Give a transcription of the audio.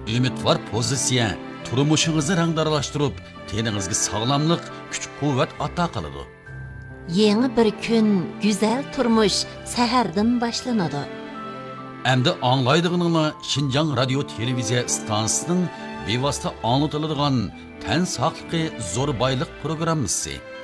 Ümidvar pozitsiya turmushingizni rangdorlashtirib, teningizga sog'lomlik, kuch-quvvat ato qiladi. Yeni bir kun, güzel turmuş sahardan başlanadi. Endi anglaydiganinglar Şinjan radio televiziya stansiyasining bevosita anlatıladigan tan saqligi zo'r boylik programmasi.